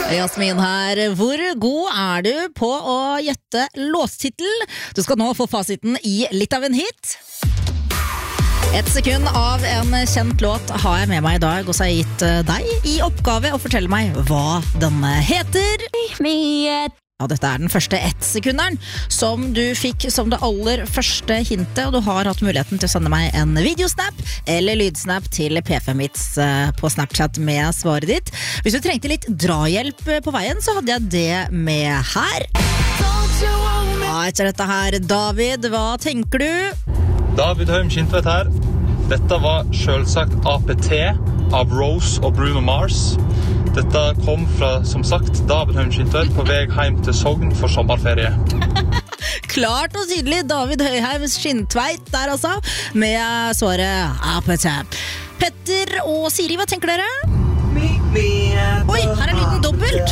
Jasmin her, hvor god er du på å gjette låttitel? Du skal nå få fasiten i litt av en hit. 1 sekund av en kjent låt har jeg med meg i dag, og så har jeg gitt deg i oppgave å fortelle meg hva denne heter. Ja, dette er den første 1-sekunderen som du fikk som det aller første hintet, og du har hatt muligheten til å sende meg en videosnap eller lydsnap til P5hits på Snapchat med svaret ditt. Hvis du trengte litt drahjelp på veien, så hadde jeg det med her. Ja, etter dette her, David, hva tenker du? David Høim Skintvedt her. Dette var selvsagt APT av Rose og Bruno Mars. Dette kom fra, som sagt, David Høim Skintvedt på vei hjem til Sogn for sommerferie. Klart og tydelig, David Høyheim Skintvedt der altså, med svaret APT. Petter og Siri, hva tenker dere? Oi, her er lyden dobbelt.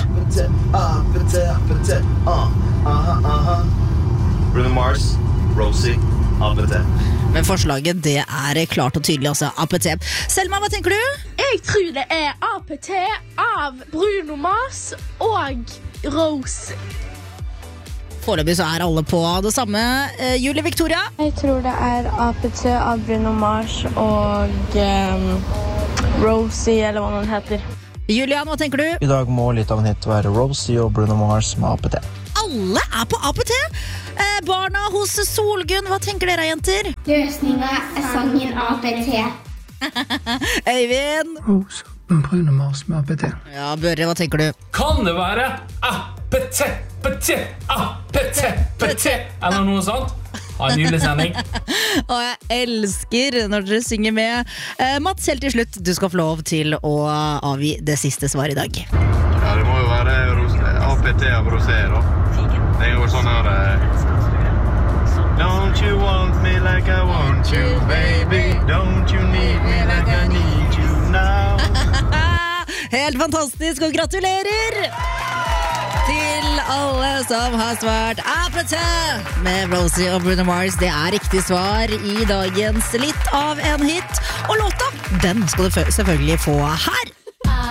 Bruno Mars, Rosie, APT. Men forslaget, det er klart og tydelig også, APT. Selma, hva tenker du? Jeg tror det er APT av Bruno Mars og Rose. Foreløpig så er alle på det samme. Julie Victoria? Jeg tror det er APT av Bruno Mars og Rosie, eller hva den heter. Julian, hva tenker du? I dag må litt av en hit være Rosie og Bruno Mars med APT. Alle er på APT! Barna hos Solgunn, hva tenker dere, jenter? Løsningen er sangen APT. Øyvind? Rose og Bruno Mars med APT. Ja, Børre, hva tenker du? Kan det være APT, APT, APT, APT, eller noe sånt? Ha en julesending. Og jeg elsker når dere synger med. Mats, helt til slutt, du skal få lov til å avgi det siste svaret i dag. Ja, det må jo være APT av Rosé, da. Det er jo sånn her Don't you want me like I want you, baby? Don't you need me like I need you now? Helt fantastisk, og gratulerer til alle som har svart APT med Rosie og Bruno Mars. Det er riktig svar i dagens Litt av en hit. Og låta, den skal du selvfølgelig få her.